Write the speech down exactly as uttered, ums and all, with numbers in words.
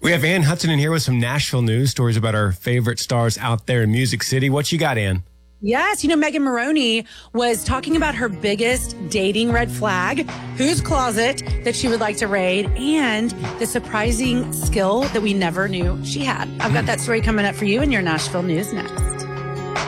We have Ann Hudson in here with some Nashville news stories about our favorite stars out there in Music City. What you got, Ann? Yes, you know, Megan Moroney was talking about her biggest dating red flag, whose closet that she would like to raid, and the surprising skill that we never knew she had. I've got that story coming up for you in your Nashville news next.